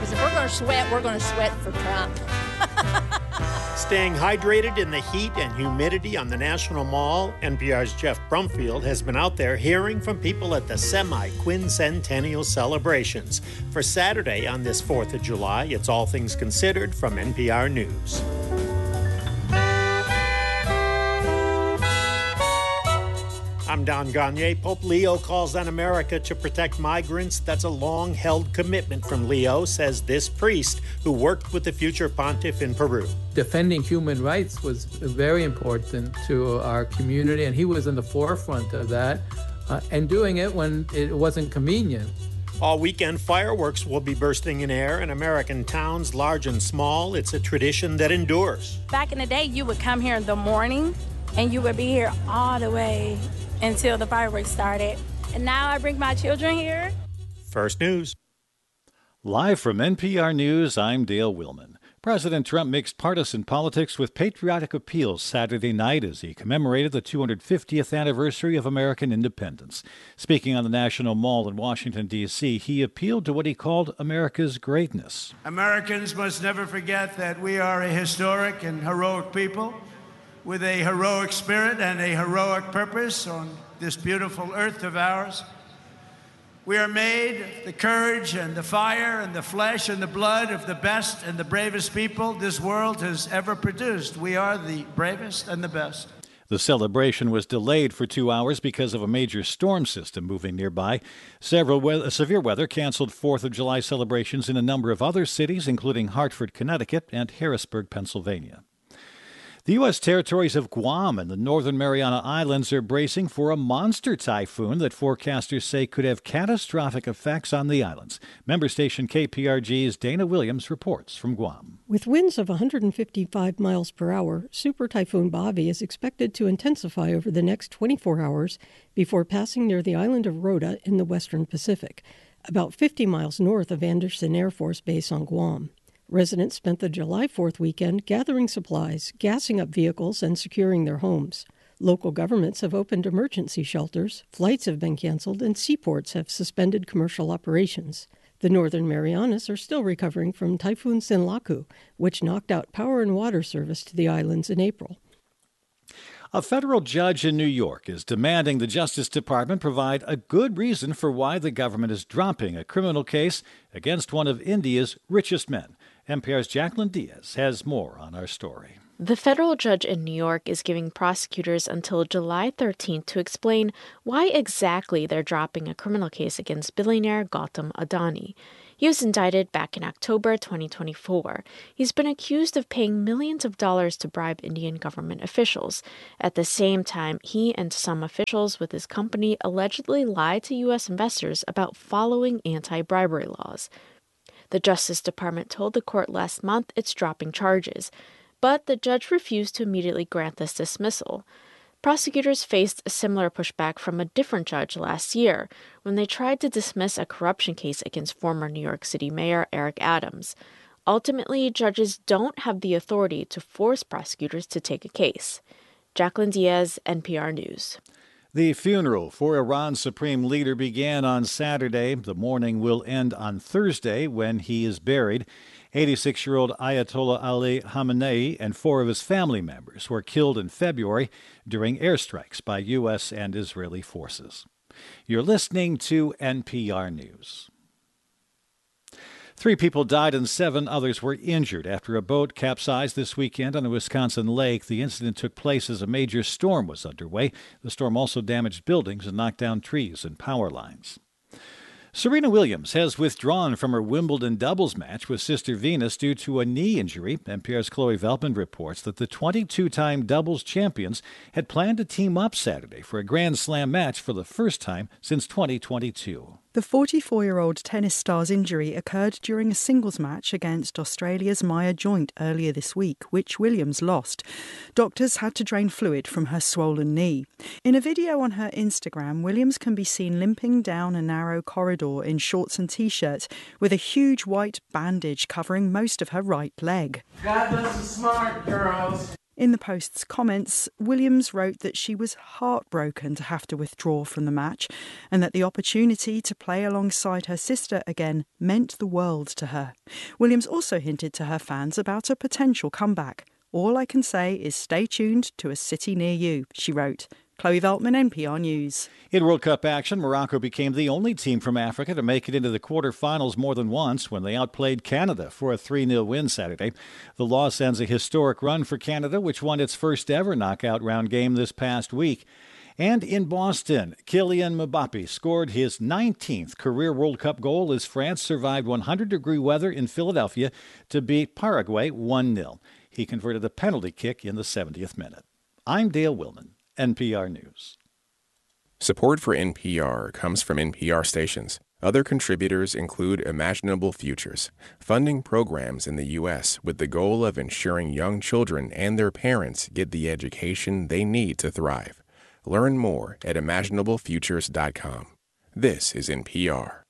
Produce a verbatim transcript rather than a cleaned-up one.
because if we're going to sweat, we're going to sweat for Trump. Staying hydrated in the heat and humidity on the National Mall, N P R's Jeff Brumfield has been out there hearing from people at the semi-quincentennial celebrations. For Saturday on this fourth of July, it's All Things Considered from N P R News. I'm Don Gagné. Pope Leo calls on America to protect migrants. That's a long-held commitment from Leo, says this priest who worked with the future pontiff in Peru. Defending human rights was very important to our community, and he was in the forefront of that, uh, and doing it when it wasn't convenient. All weekend, fireworks will be bursting in air in American towns, large and small. It's a tradition that endures. Back in the day, you would come here in the morning, and you would be here all the way until the fireworks started. And now I bring my children here. First News. Live from N P R News, I'm Dale Willman. President Trump mixed partisan politics with patriotic appeals Saturday night as he commemorated the two hundred fiftieth anniversary of American independence. Speaking on the National Mall in Washington, D C, he appealed to what he called America's greatness. Americans must never forget that we are a historic and heroic people with a heroic spirit and a heroic purpose on this beautiful earth of ours. We are made the courage and the fire and the flesh and the blood of the best and the bravest people this world has ever produced. We are the bravest and the best. The celebration was delayed for two hours because of a major storm system moving nearby. Several we- severe weather canceled fourth of July celebrations in a number of other cities, including Hartford, Connecticut, and Harrisburg, Pennsylvania. The U S territories of Guam and the Northern Mariana Islands are bracing for a monster typhoon that forecasters say could have catastrophic effects on the islands. Member station K P R G's Dana Williams reports from Guam. With winds of one hundred fifty-five miles per hour, Super Typhoon Bobby is expected to intensify over the next twenty-four hours before passing near the island of Rota in the western Pacific, about fifty miles north of Andersen Air Force Base on Guam. Residents spent the July fourth weekend gathering supplies, gassing up vehicles, and securing their homes. Local governments have opened emergency shelters, flights have been canceled, and seaports have suspended commercial operations. The Northern Marianas are still recovering from Typhoon Sinlaku, which knocked out power and water service to the islands in April. A federal judge in New York is demanding the Justice Department provide a good reason for why the government is dropping a criminal case against one of India's richest men. N P R's Jacqueline Diaz has more on our story. The federal judge in New York is giving prosecutors until July thirteenth to explain why exactly they're dropping a criminal case against billionaire Gautam Adani. He was indicted back in October twenty twenty-four. He's been accused of paying millions of dollars to bribe Indian government officials. At the same time, he and some officials with his company allegedly lied to U S investors about following anti-bribery laws. The Justice Department told the court last month it's dropping charges, but the judge refused to immediately grant this dismissal. Prosecutors faced a similar pushback from a different judge last year when they tried to dismiss a corruption case against former New York City Mayor Eric Adams. Ultimately, judges don't have the authority to force prosecutors to take a case. Jacqueline Diaz, N P R News. The funeral for Iran's supreme leader began on Saturday. The mourning will end on Thursday when he is buried. eighty-six-year-old Ayatollah Ali Khamenei and four of his family members were killed in February during airstrikes by U S and Israeli forces. You're listening to N P R News. Three people died and seven others were injured after a boat capsized this weekend on a Wisconsin lake. The incident took place as a major storm was underway. The storm also damaged buildings and knocked down trees and power lines. Serena Williams has withdrawn from her Wimbledon doubles match with Sister Venus due to a knee injury. N P R's Chloe Veltman reports that the twenty-two-time doubles champions had planned to team up Saturday for a Grand Slam match for the first time since twenty twenty-two. The forty-four-year-old tennis star's injury occurred during a singles match against Australia's Maya Joint earlier this week, which Williams lost. Doctors had to drain fluid from her swollen knee. In a video on her Instagram, Williams can be seen limping down a narrow corridor in shorts and T-shirt with a huge white bandage covering most of her right leg. God bless the smart girls. In the Post's comments, Williams wrote that she was heartbroken to have to withdraw from the match and that the opportunity to play alongside her sister again meant the world to her. Williams also hinted to her fans about a potential comeback. "All I can say is stay tuned to a city near you," she wrote. Chloe Veltman, N P R News. In World Cup action, Morocco became the only team from Africa to make it into the quarterfinals more than once when they outplayed Canada for a three nil win Saturday. The loss ends a historic run for Canada, which won its first ever knockout round game this past week. And in Boston, Kylian Mbappe scored his nineteenth career World Cup goal as France survived one hundred degree weather in Philadelphia to beat Paraguay one nil. He converted a penalty kick in the seventieth minute. I'm Dale Willman, N P R News. Support for N P R comes from N P R stations. Other contributors include Imaginable Futures, funding programs in the U S with the goal of ensuring young children and their parents get the education they need to thrive. Learn more at imaginable futures dot com. This is N P R.